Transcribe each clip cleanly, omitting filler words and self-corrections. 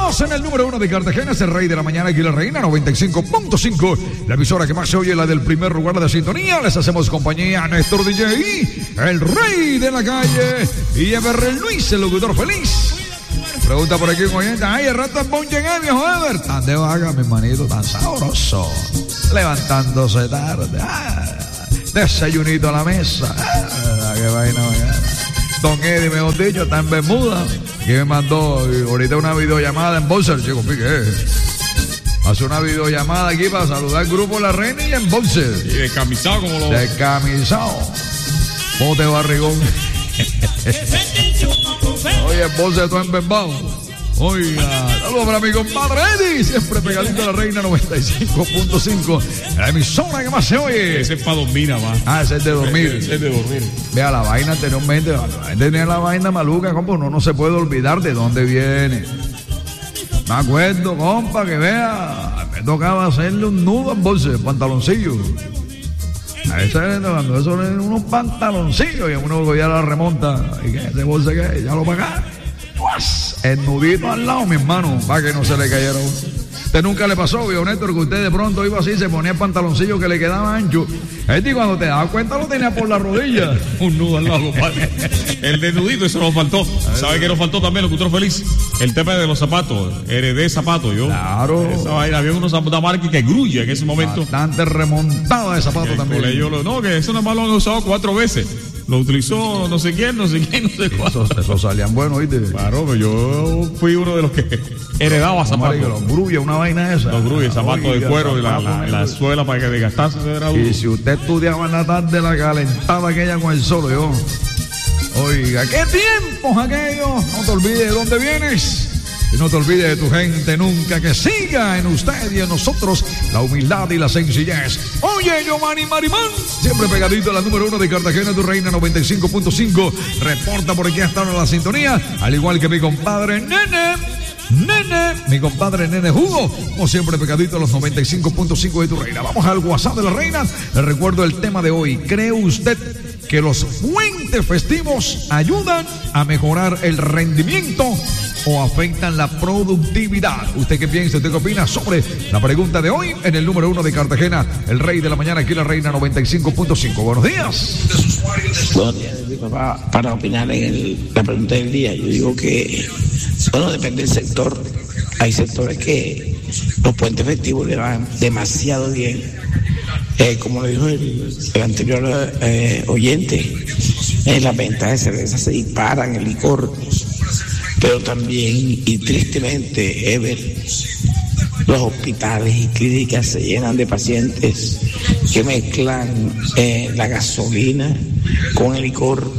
Estamos en el número 1 de Cartagena, es el Rey de la Mañana, aquí la Reina 95.5, la emisora que más se oye, la del primer lugar de sintonía. Les hacemos compañía a Néstor DJ, el Rey de la Calle, y Ever Luis, el locutor feliz. Pregunta por aquí un oyente, ay, el rato es bon llegué, viejo Ever. Tan de vaga, mi hermanito, tan sabroso. Levantándose tarde, desayunito a la mesa. Qué vaina, Don Eddie, mejor dicho, está en Bermuda. Que me mandó ahorita una videollamada en Boxer, chico, pique. Hace una videollamada aquí para saludar al grupo La Reina y en Boxer. Y descamisado como lo... Descamisado. Bote barrigón. Oye, Boxer, tú en Bermuda. Oiga, saludos para mi compadre Eddie, siempre pegadito a la Reina 95.5, la emisora que más se oye. Ese es para dormir, nada. Ese es de dormir. Ese es de dormir. Vea, la vaina anteriormente, tenía la vaina maluca, compa, uno no se puede olvidar de dónde viene. Me acuerdo, compa, que vea, me tocaba hacerle un nudo en bolsa, pantaloncillo. A ese, cuando eso eran unos pantaloncillos y uno ya la remonta, y que ese bolsa que ya lo pagaba. El nudito al lado, mi hermano, para que no se le cayera uno. ¿Usted nunca le pasó, viejo Néstor, que usted de pronto iba así, se ponía el pantaloncillo que le quedaba ancho? Y cuando te dabas cuenta lo tenía por la rodilla. Un nudo al lado, compadre. El de nudito, eso nos faltó. ¿Sabe qué nos faltó también, locutor feliz? El tema de los zapatos. Heredé zapatos, yo. Claro. Esa vaina, había unos zapatos marca que grulla en ese momento. Bastante remontada de zapatos también. No, que eso nada más lo han usado 4 veces. Lo utilizó no sé quién, no sé cuál. Esos salían buenos, ¿viste? Claro, pero yo fui uno de los que heredaba zapatos. Los grullas, una vaina esa. Los grullas, zapatos de cuero y la suela para que desgastase. Y si usted estudiaba en la tarde, la calentaba aquella con el sol, yo. Oiga, ¿qué tiempos aquellos? No te olvides de dónde vienes. Y no te olvides de tu gente nunca, que siga en usted y en nosotros la humildad y la sencillez. Oye, Giovanni Marimán, siempre pegadito a la número 1 de Cartagena, tu Reina 95.5. Reporta por aquí hasta ahora la sintonía, al igual que mi compadre Nene, mi compadre Nene Jugo, como siempre pegadito a los 95.5 de tu Reina. Vamos al WhatsApp de la Reina. Les recuerdo el tema de hoy. ¿Cree usted que los puentes festivos ayudan a mejorar el rendimiento o afectan la productividad? ¿Usted qué piensa? ¿Usted qué opina sobre la pregunta de hoy en el número 1 de Cartagena, el Rey de la Mañana, aquí la Reina 95.5? Buenos días. Buenos días, mi papá. Para opinar en la pregunta del día, yo digo que, bueno, depende del sector. Hay sectores que los puentes festivos le van demasiado bien. Como lo dijo el anterior oyente, las ventas de cerveza se disparan, el licor, pero también, y tristemente, Ever, los hospitales y clínicas se llenan de pacientes que mezclan la gasolina con el licor.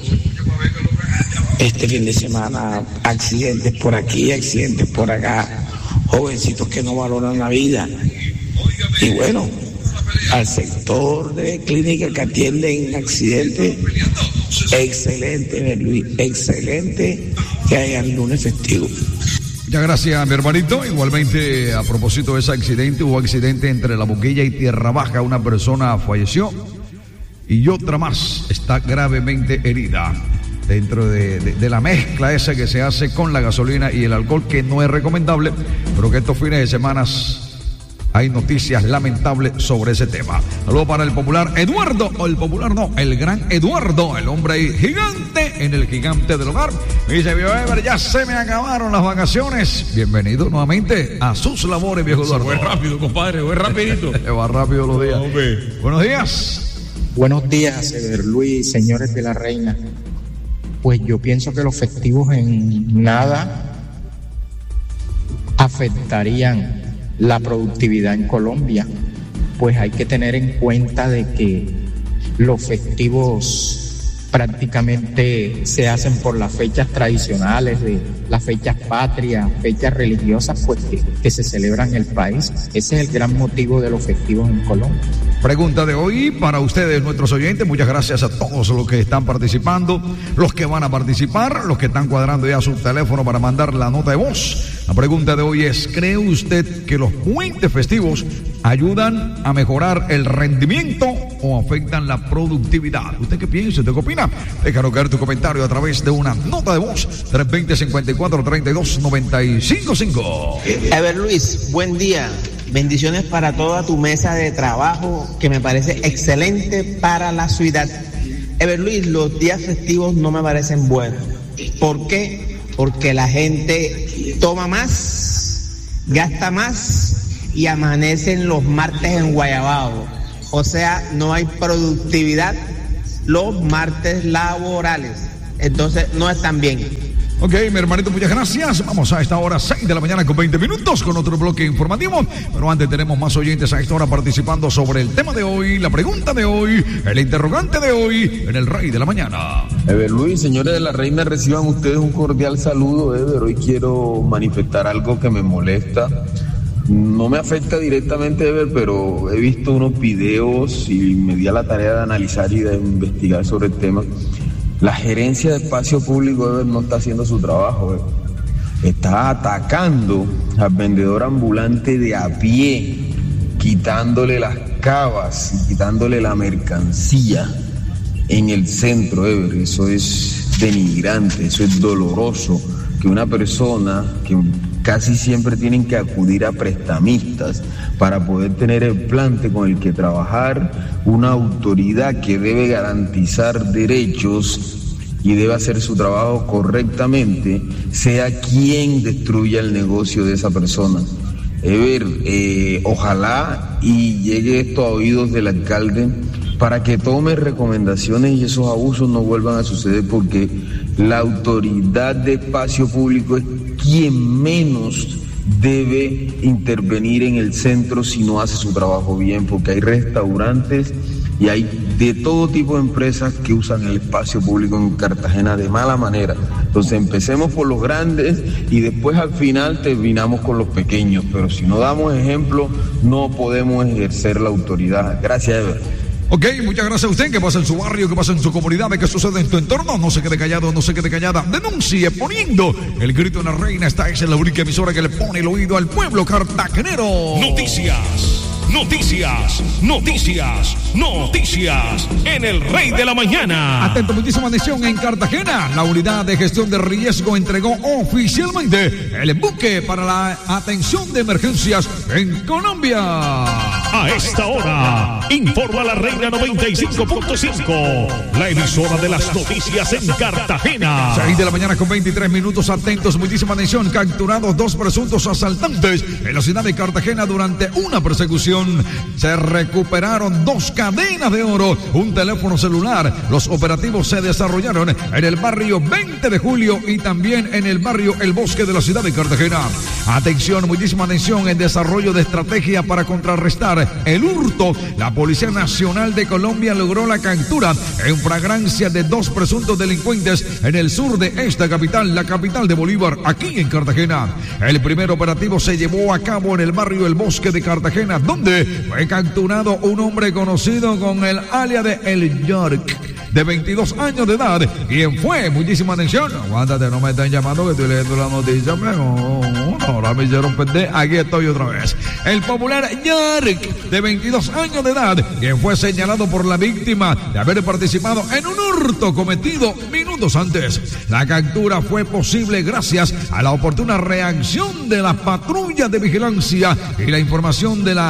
Este fin de semana, accidentes por aquí, accidentes por acá, jovencitos que no valoran la vida. Y bueno, al sector de clínicas que atienden accidentes, excelente, Luis, excelente que haya el lunes festivo. Muchas gracias, mi hermanito. Igualmente, a propósito de ese accidente, hubo accidente entre La Boquilla y Tierra Baja. Una persona falleció y otra más está gravemente herida dentro de la mezcla esa que se hace con la gasolina y el alcohol, que no es recomendable, pero que estos fines de semana hay noticias lamentables sobre ese tema. Saludos para el popular Eduardo, o el popular no, el gran Eduardo, el hombre ahí gigante en el gigante del hogar. Me dice, viejo Ever, ya se me acabaron las vacaciones. Bienvenido nuevamente a sus labores, viejo Eduardo. Fue rápido, compadre, fue rapidito. Va rápido los días. Buenos días. Buenos días, Ever Luis, señores de la Reina. Pues yo pienso que los festivos en nada afectarían la productividad en Colombia, pues hay que tener en cuenta de que los festivos prácticamente se hacen por las fechas tradicionales, de las fechas patrias, fechas religiosas, pues que se celebran en el país. Ese es el gran motivo de los festivos en Colombia. Pregunta de hoy para ustedes, nuestros oyentes. Muchas gracias a todos los que están participando, los que van a participar, los que están cuadrando ya su teléfono para mandar la nota de voz La pregunta de hoy es, ¿cree usted que los puentes festivos ayudan a mejorar el rendimiento o afectan la productividad? ¿Usted qué piensa? ¿Usted qué opina? Déjanos caer tu comentario a través de una nota de voz 320-54-32-95-5. Ever Luis, buen día. Bendiciones para toda tu mesa de trabajo, que me parece excelente para la ciudad. Ever Luis, los días festivos no me parecen buenos. ¿Por qué? Porque la gente toma más, gasta más y amanecen los martes en Guayabao. O sea, no hay productividad los martes laborales. Entonces, no están bien. Ok, mi hermanito, muchas gracias. Vamos a esta hora, 6 de la mañana con 20 minutos, con otro bloque informativo. Pero antes tenemos más oyentes a esta hora participando sobre el tema de hoy, la pregunta de hoy, el interrogante de hoy en el Rey de la Mañana. Ever Luis, señores de la Reina, reciban ustedes un cordial saludo, Ever. Hoy quiero manifestar algo que me molesta. No me afecta directamente, Ever, pero he visto unos videos y me di a la tarea de analizar y de investigar sobre el tema. La gerencia de espacio público, Ever, no está haciendo su trabajo, Ever. Está atacando al vendedor ambulante de a pie, quitándole las cavas y quitándole la mercancía en el centro, Ever. Eso es denigrante, eso es doloroso, que una persona que casi siempre tienen que acudir a prestamistas para poder tener el plante con el que trabajar, una autoridad que debe garantizar derechos y debe hacer su trabajo correctamente, sea quien destruya el negocio de esa persona. Ever, ojalá y llegue esto a oídos del alcalde para que tome recomendaciones y esos abusos no vuelvan a suceder, porque la autoridad de espacio público es quien menos debe intervenir en el centro si no hace su trabajo bien, porque hay restaurantes y hay de todo tipo de empresas que usan el espacio público en Cartagena de mala manera. Entonces empecemos por los grandes y después al final terminamos con los pequeños, pero si no damos ejemplo no podemos ejercer la autoridad. Gracias, Ever. Ok, muchas gracias a usted. ¿Qué pasa en su barrio? ¿Qué pasa en su comunidad? ¿Qué sucede en tu entorno? No se quede callado, no se quede callada. Denuncie poniendo el grito de la reina. Esta es la única emisora que le pone el oído al pueblo cartagenero. Noticias, noticias, noticias, noticias en el Rey de la Mañana. Atento, muchísima atención. En Cartagena, la unidad de gestión de riesgo entregó oficialmente el buque para la atención de emergencias en Colombia. A esta hora, informa la Reina 95.5, la emisora de las noticias en Cartagena. 6 de la mañana con 23 minutos, atentos, muchísima atención. Capturados 2 presuntos asaltantes en la ciudad de Cartagena durante una persecución. Se recuperaron 2 cadenas de oro, un teléfono celular. Los operativos se desarrollaron en el barrio 20 de Julio y también en el barrio El Bosque de la ciudad de Cartagena. Atención, muchísima atención, en desarrollo de estrategia para contrarrestar el hurto. La Policía Nacional de Colombia logró la captura en flagrancia de 2 presuntos delincuentes en el sur de esta capital, la capital de Bolívar, aquí en Cartagena. El primer operativo se llevó a cabo en el barrio El Bosque de Cartagena, donde fue capturado un hombre conocido con el alias de El York, de 22 años de edad, quien fue, muchísima atención, aguántate, no me están llamando que estoy leyendo la noticia, ahora me hicieron perder, aquí estoy otra vez. El popular York, de 22 años de edad, quien fue señalado por la víctima de haber participado en un hurto cometido minutos antes. La captura fue posible gracias a la oportuna reacción de las patrullas de vigilancia y la información de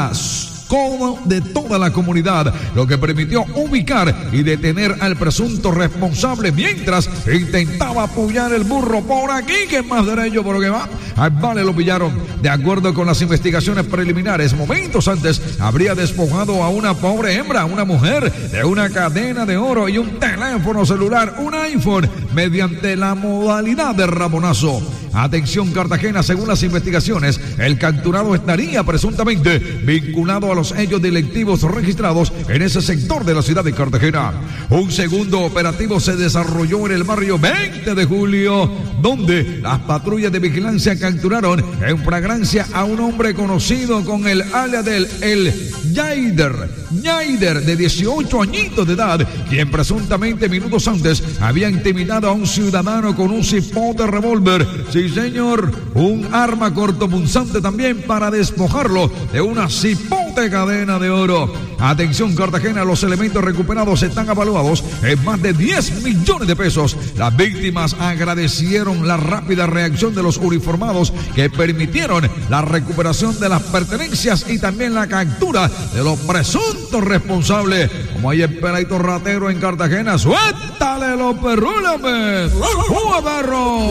toda la comunidad, lo que permitió ubicar y detener al presunto responsable mientras intentaba apoyar el burro por aquí, que es más derecho por lo que va. Al vale lo pillaron. De acuerdo con las investigaciones preliminares, momentos antes habría despojado a una pobre hembra, una mujer, de una cadena de oro y un teléfono celular, un iPhone, mediante la modalidad de rabonazo. Atención, Cartagena, según las investigaciones, el capturado estaría presuntamente vinculado a los hechos delictivos registrados en ese sector de la ciudad de Cartagena. Un segundo operativo se desarrolló en el barrio 20 de Julio, donde las patrullas de vigilancia capturaron en flagrancia a un hombre conocido con el alias del El Yaider, de 18 añitos de edad, quien presuntamente minutos antes había intimidado a un ciudadano con un cipote revólver, Sí, señor, un arma cortopunzante también para despojarlo de una cipote cadena de oro. Atención, Cartagena, los elementos recuperados están evaluados en más de 10 millones de pesos. Las víctimas agradecieron la rápida reacción de los uniformados que permitieron la recuperación de las pertenencias y también la captura de los presuntos responsables. Como hay el peladito ratero en Cartagena, suéltale los perrúlame. ¡Uy, perro!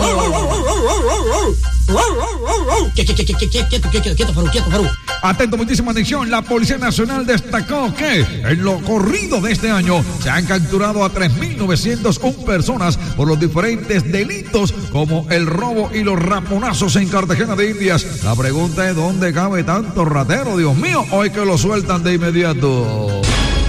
Quieto, Perú. Atento, muchísima atención. La Policía Nacional destacó que en lo corrido de este año se han capturado a 3.901 personas por los diferentes delitos como el robo y los raponazos en Cartagena de Indias. La pregunta es: ¿dónde cabe tanto ratero? Dios mío, hoy que lo sueltan de inmediato.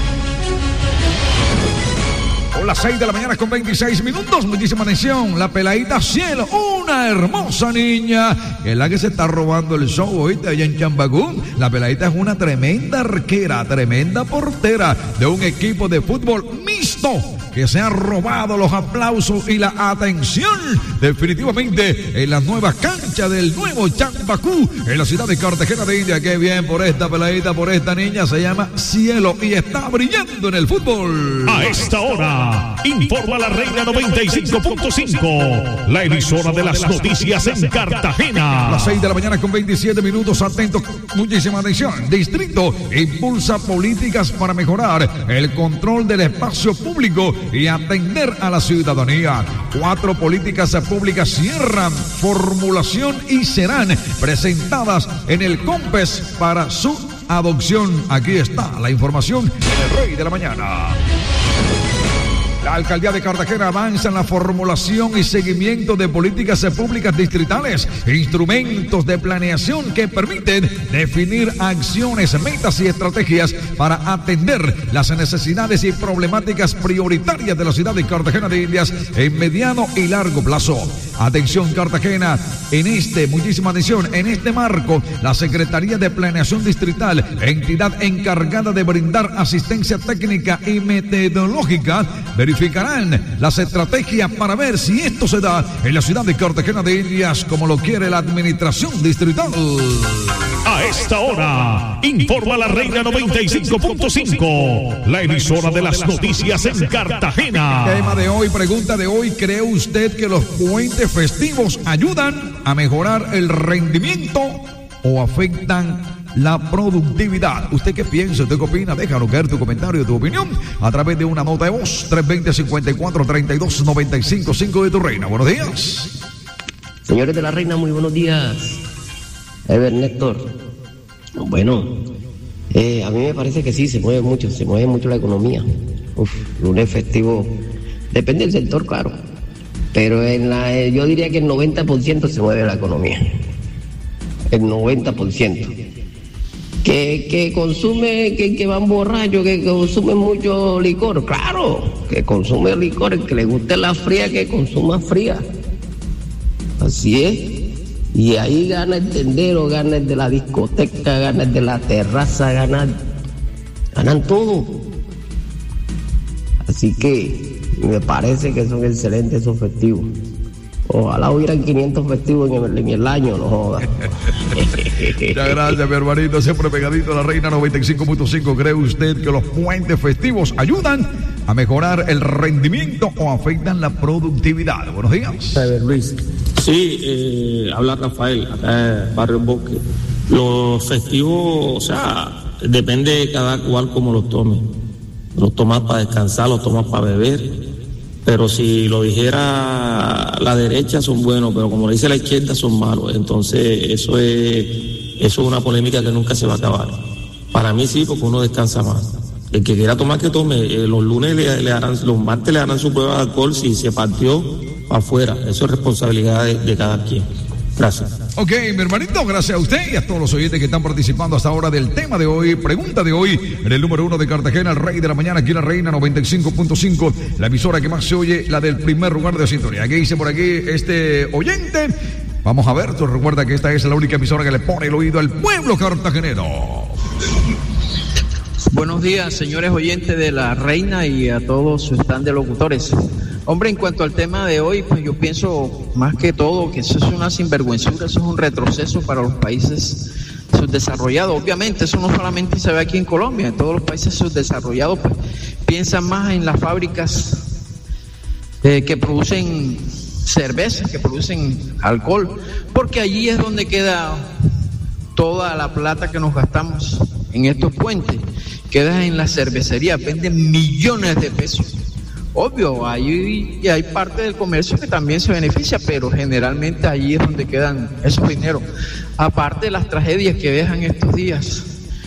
Las 6 de la mañana con 26 minutos. Muchísima atención. La peladita Cielo, una hermosa niña, que es la que se está robando el show ahorita allá en Chambacú. La peladita es una tremenda arquera, tremenda portera de un equipo de fútbol mixto que se ha robado los aplausos y la atención definitivamente en la nueva cancha del nuevo Chambacú en la ciudad de Cartagena de India. Qué bien por esta peladita, por esta niña. Se llama Cielo y está brillando en el fútbol. A esta hora informa la Reina 95.5, la emisora de las noticias en Cartagena. Las 6 de la mañana con 27 minutos. Atentos, muchísima atención. Distrito impulsa políticas para mejorar el control del espacio público y atender a la ciudadanía. 4 políticas públicas cierran formulación y serán presentadas en el COMPES para su adopción. Aquí está la información del Rey de la Mañana. La Alcaldía de Cartagena avanza en la formulación y seguimiento de políticas públicas distritales, instrumentos de planeación que permiten definir acciones, metas y estrategias para atender las necesidades y problemáticas prioritarias de la ciudad de Cartagena de Indias en mediano y largo plazo. Atención, Cartagena, muchísima atención, en este marco, la Secretaría de Planeación Distrital, entidad encargada de brindar asistencia técnica y metodológica, verificarán las estrategias para ver si esto se da en la ciudad de Cartagena de Indias como lo quiere la administración distrital. A esta hora, informa la Reina 95.5, la emisora de las noticias en Cartagena. Tema de hoy, pregunta de hoy: ¿cree usted que los puentes festivos ayudan a mejorar el rendimiento o afectan la productividad? ¿Usted qué piensa? ¿Usted qué opina? Déjanos caer tu comentario, tu opinión a través de una nota de voz 320-54-32-95-5 de tu Reina. Buenos días. Señores de la Reina, muy buenos días. Ever, Néstor. Bueno, a mí me parece que sí, se mueve mucho la economía. Lunes festivo, depende del sector, claro, pero yo diría que el 90% se mueve la economía. El 90%. Que consume, que van borrachos, que consumen mucho licor, claro, que consume licor, el que le guste la fría, que consuma fría. Así es. Y ahí gana el tendero, gana el de la discoteca, gana el de la terraza, ganan todo. Así que me parece que son excelentes esos festivos. Ojalá hubieran 500 festivos en el año, no jodas. Muchas gracias, mi hermanito, siempre pegadito a la Reina 95.5. ¿Cree usted que los puentes festivos ayudan a mejorar el rendimiento o afectan la productividad? Buenos días. A ver, Luis. Sí, habla Rafael, acá en Barrio Bosque. Los festivos, o sea, depende de cada cual como los tome. Los tomas para descansar, los tomas para beber. Pero si lo dijera la derecha son buenos, pero como lo dice la izquierda son malos. Entonces eso es una polémica que nunca se va a acabar. Para mí sí, porque uno descansa más. El que quiera tomar, que tome. Los lunes los martes le harán su prueba de alcohol. Si se partió, afuera. Eso es responsabilidad de cada quien. Gracias. Ok, mi hermanito, gracias a usted y a todos los oyentes que están participando hasta ahora del tema de hoy, pregunta de hoy, en el número 1 de Cartagena, el Rey de la Mañana, aquí en la Reina 95.5, la emisora que más se oye, la del primer lugar de sintonía. ¿Qué dice por aquí este oyente? Vamos a ver, tú recuerda que esta es la única emisora que le pone el oído al pueblo cartagenero. Buenos días, señores oyentes de la Reina y a todos su stand de locutores. Hombre, en cuanto al tema de hoy, pues yo pienso más que todo que eso es una sinvergüenzura, eso es un retroceso para los países subdesarrollados. Obviamente, eso no solamente se ve aquí en Colombia, en todos los países subdesarrollados, pues piensan más en las fábricas que producen cerveza, que producen alcohol, porque allí es donde queda toda la plata que nos gastamos en estos puentes, queda en la cervecería, venden millones de pesos. Obvio, ahí hay parte del comercio que también se beneficia, pero generalmente allí es donde quedan esos dineros. Aparte de las tragedias que dejan estos días,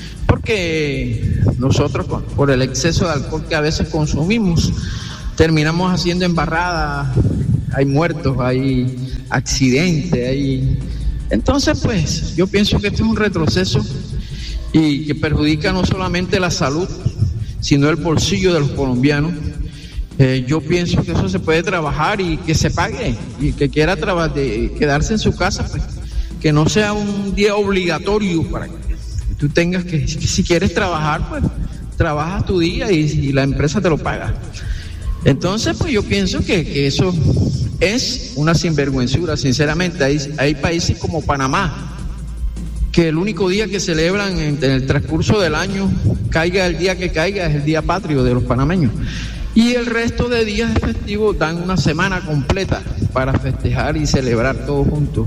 porque nosotros por el exceso de alcohol que a veces consumimos, terminamos haciendo embarradas, hay muertos, hay accidentes, Entonces, pues, yo pienso que este es un retroceso y que perjudica no solamente la salud, sino el bolsillo de los colombianos. Yo pienso que eso se puede trabajar y que se pague, y que quiera quedarse en su casa, pues, que no sea un día obligatorio para que tú tengas que si quieres trabajar, pues, trabajas tu día y la empresa te lo paga. Entonces, pues yo pienso que eso es una sinvergüenzura, sinceramente. Hay países como Panamá, que el único día que celebran en el transcurso del año, caiga el día que caiga, es el día patrio de los panameños. Y el resto de días festivos dan una semana completa para festejar y celebrar todos juntos.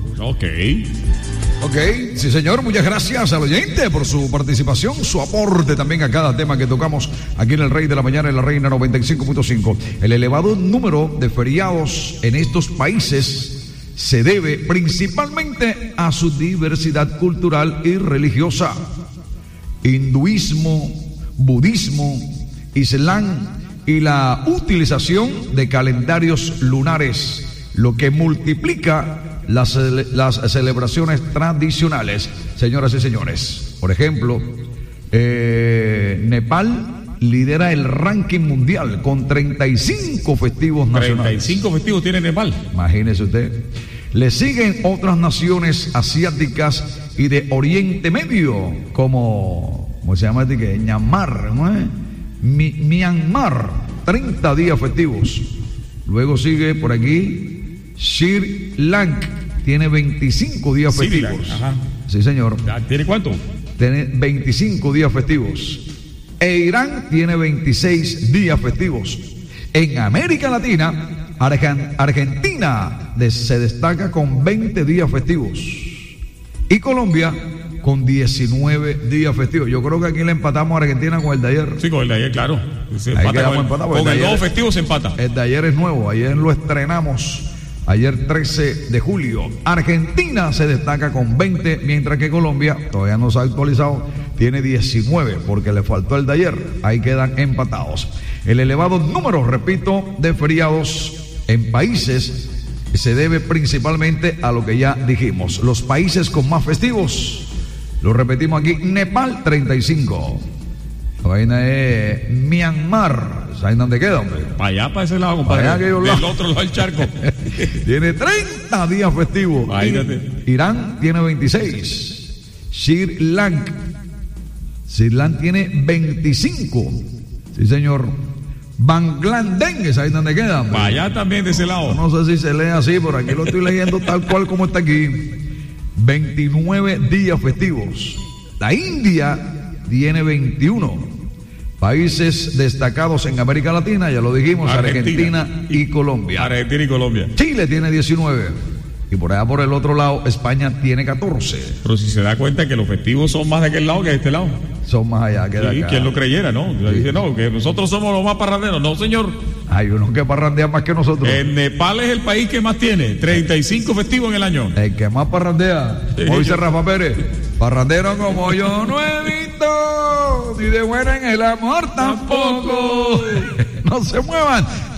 Ok, sí señor, muchas gracias al oyente por su participación, su aporte también a cada tema que tocamos aquí en el Rey de la Mañana, en la Reina 95.5. El elevado número de feriados en estos países se debe principalmente a su diversidad cultural y religiosa. Hinduismo, budismo, islam y la utilización de calendarios lunares, lo que multiplica las celebraciones tradicionales, señoras y señores. Por ejemplo, Nepal lidera el ranking mundial con 35 festivos nacionales. 35 festivos tiene Nepal. Imagínese usted. Le siguen otras naciones asiáticas y de Oriente Medio, como ¿cómo se llama? Myanmar, ¿no es? Myanmar, 30 días festivos. Luego sigue por aquí Sri Lanka, tiene 25 días festivos. Ajá. Sí, señor. ¿Tiene cuánto? Tiene 25 días festivos. E Irán tiene 26 días festivos. En América Latina, Argentina se destaca con 20 días festivos. Y Colombia con 19 días festivos. Yo creo que aquí le empatamos a Argentina con el de ayer. Sí, con el de ayer, claro. Ahí quedamos empatados. Con el nuevo festivo se empata. El de ayer es nuevo, ayer lo estrenamos. Ayer 13 de julio. Argentina se destaca con 20, mientras que Colombia, todavía no se ha actualizado, tiene 19, porque le faltó el de ayer. Ahí quedan empatados. El elevado número, repito, de feriados en países se debe principalmente a lo que ya dijimos. Los países con más festivos, lo repetimos aquí: Nepal, 35. La vaina es Myanmar. ¿Saben dónde queda, hombre? Para allá, para ese lado, compadre. Del otro lado del charco. Tiene 30 días festivos. Irán tiene 26. Sri Lanka tiene 25. Sí, señor. Bangladesh, ¿saben dónde queda, hombre? Para allá también, de ese lado. No sé si se lee así, pero aquí lo estoy leyendo tal cual como está aquí. 29 días festivos. La India tiene 21. Países destacados en América Latina, ya lo dijimos, Argentina y Colombia. Argentina y Colombia. Chile tiene 19. Y por allá por el otro lado, España tiene 14. Pero si se da cuenta que los festivos son más de aquel lado que de este lado. Son más allá que de acá. ¿Quién lo creyera, no? Sí. Dice, no, que nosotros somos los más parranderos. No, señor. Hay unos que parrandean más que nosotros. En Nepal es el país que más tiene, 35 festivos en el año. El que más parrandea. Como dice Rafa Pérez, parrandero como yo no he visto, ni de buena en el amor tampoco. No se muevan.